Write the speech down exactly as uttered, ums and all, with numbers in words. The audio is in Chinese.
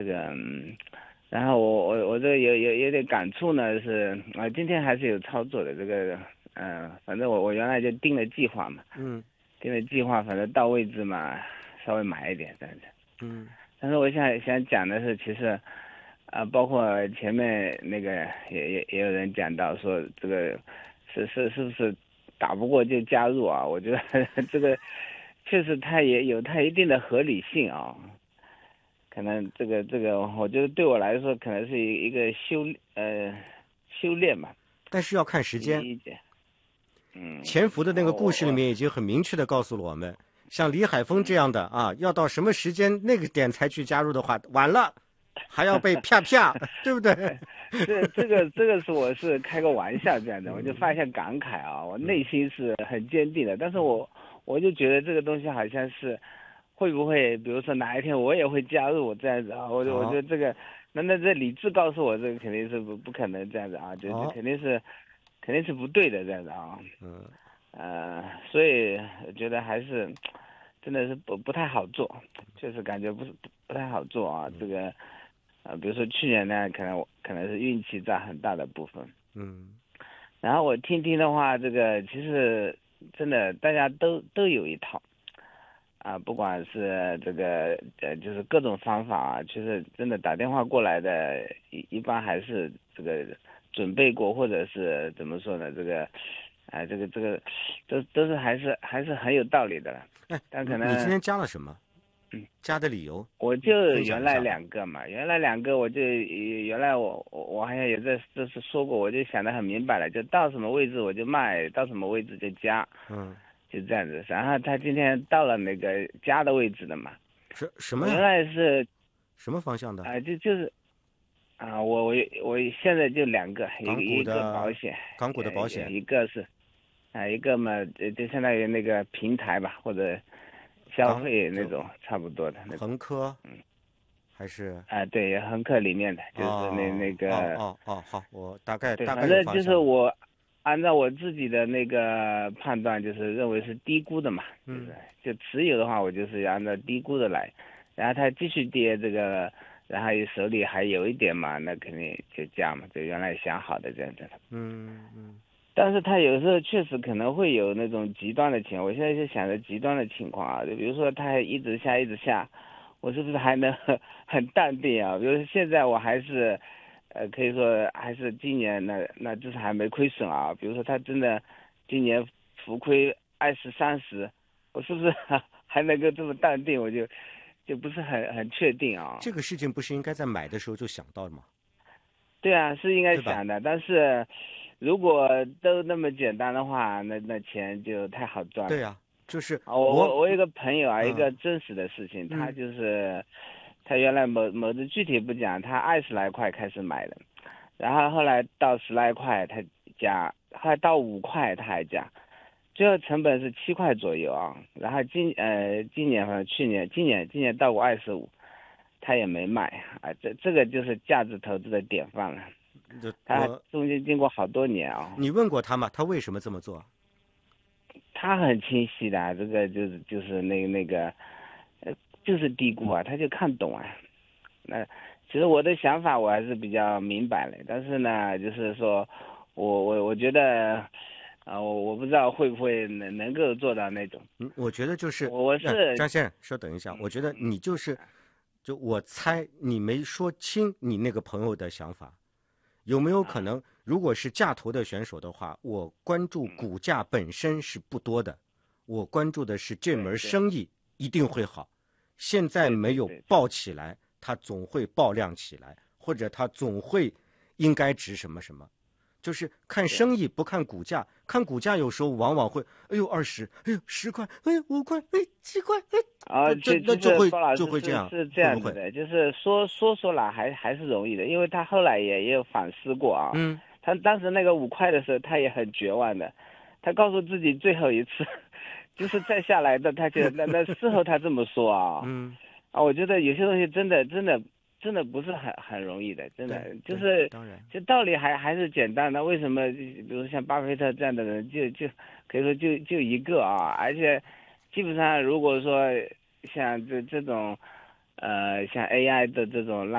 个，嗯然后我我我这个有有有点感触呢，是啊、今天还是有操作的这个，嗯、呃，反正我我原来就定了计划嘛， 嗯定了计划，反正到位置嘛，稍微买一点这样子。 嗯但是我想想讲的是，其实，啊、包括前面那个也也也有人讲到说这个是是是不是打不过就加入啊？我觉得这个确实它也有它一定的合理性啊。可能这个这个，我觉得对我来说，可能是一一个修呃修炼嘛， 但是要看时间。 理解。嗯， 潜伏的那个故事里我我面已经很明确的告诉了我们，像李海峰这样的啊，要到什么时间那个点才去加入的话，晚了，还要被啪啪，对不对？ 这这个这个是我是开个玩笑这样的，我就发现感慨啊，我内心是很坚定的，但是我我就觉得这个东西好像是会不会，比如说哪一天我也会加入我这样子啊，我就我觉得这个，那那这理智告诉我这个肯定是不不可能这样子啊，就就肯定是肯定是不对的这样子啊， 嗯呃，所以我觉得还是真的是不不太好做，确实感觉不是不不太好做啊，这个。啊、呃，比如说去年呢，可能我可能是运气占很大的部分。 嗯。 然后我听听的话，这个其实真的大家都都有一套，啊、呃，不管是这个呃，就是各种方法啊，其实真的打电话过来的，一一般还是这个准备过，或者是怎么说呢？这个，啊、呃，这个这个都都是还是还是很有道理的了。 哎， 但可能你今天加了什么？ 嗯， 加的理由我就分享原来一下吧。 两个嘛，原来两个我就原来我我我好像也在这次说过，我就想得很明白了，就到什么位置我就卖，到什么位置就加， 嗯， 就这样子。然后他今天到了那个加的位置了嘛， 什什么我原呀？ 来是什么方向的？ 啊、就就是啊、我我我现在就两个，一个港股一个保的险， 港股的呃保险， 一个是啊、一个嘛就就相当于那个平台吧，或者消港就费那种差不多的那种。 恒科， 嗯。 还是啊，对，恒客里面的，就是那哦哦那个， 哦哦，好，我大概对， 大概有反正就方向了。 是我按照我自己的那个判断，就是认为是低估的嘛，就是嗯就持有的话，我就是按照低估的来，然后它继续跌这个，然后手里还有一点嘛，那肯定就加嘛，就原来想好的这样子。 嗯嗯但是它有时候确实可能会有那种极端的情况，我现在就想着极端的情况啊，就比如说它一直下一直下，我是不是还能很很淡定啊？比如说现在我还是，呃，可以说还是今年那那至少还没亏损啊。比如说它真的今年浮亏二十三十，我是不是还还能够这么淡定？我就就不是很很确定啊。 这个事情不是应该在买的时候就想到的吗？ 对啊，是应该对吧？ 想的，但是如果都那么简单的话，那那钱就太好赚了。 对呀，就是啊，我我我我有个朋友啊，一个嗯真实的事情，他嗯就是他原来某某的具体不讲，他二十来块开始买的，然后后来到十来块他加，后来到五块他还加，最后成本是七块左右啊。然后今呃今年和去年今年今年到过二十五，他也没卖啊，这这个就是价值投资的典范了。 就他我中间经过好多年啊， 你问过他吗？他为什么这么做？ 他很清晰的啊，这个就是就是那个那个，呃，就是低估啊，他就看懂啊。那其实我的想法我还是比较明白的，但是呢，就是说我我我觉得，啊、我我不知道会不会能能够做到那种。 嗯，我觉得就是我我那是张先生说，等一下，我觉得你就是，就我猜你没说清你那个朋友的想法，有没有可能，如果是价投的选手的话，我关注股价本身是不多的，我关注的是这门生意一定会好，现在没有爆起来，它总会爆量起来，或者它总会应该值什么什么。就是看生意不看股价，看股价有时候往往会，哎呦二十，哎呦十块，哎呦五块，哎七块，哎， 啊， 这其其实那就会包老师就会这样， 是是这会不会？ 样子的，就是说说说来还还是容易的，因为他后来也也有反思过啊。 嗯， 他当时那个五块的时候，他也很绝望的，他告诉自己最后一次，就是再下来的，他就那那事后他这么说啊。 嗯， 啊，我觉得有些东西真的真的真的不是很很容易的，真的就是当然， 这道理还还是简单的。为什么比如像巴菲特这样的人就就可以说就就一个啊，而且基本上如果说像这这种呃像 A I 的这种